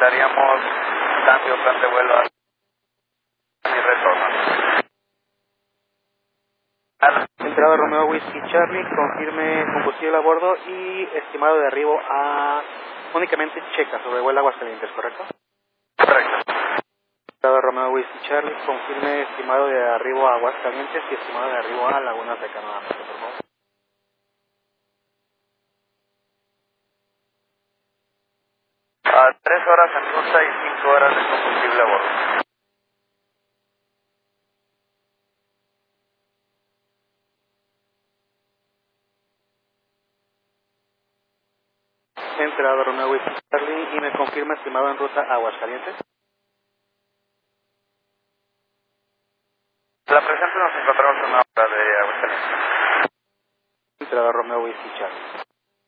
daríamos cambio, plan de vuelo y retorno. Entrada Romeo Whiskey Charlie, confirme combustible a bordo y estimado de arribo a únicamente Checa, sobrevuela Aguascalientes, ¿correcto? Correcto. Entrada Romeo Whiskey Charlie, confirme estimado de arribo a Aguascalientes y estimado de arribo a Lagunas de Canadá, por favor. 3 horas en ruta y 5 horas de combustible a bordo. Entrada Romeo Whiskey Charlie y me confirma estimado en ruta a Aguascalientes.